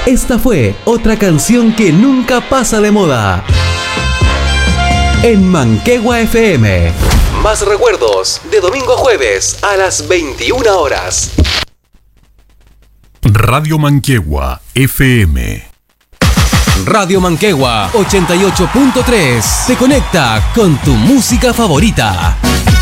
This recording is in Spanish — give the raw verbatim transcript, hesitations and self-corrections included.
Esta fue otra canción que nunca pasa de moda. En Manquehue F M. Más recuerdos de domingo a jueves a las veintiuna horas. Radio Manquehue F M. Radio Manquehue ochenta y ocho punto tres te conecta con tu música favorita.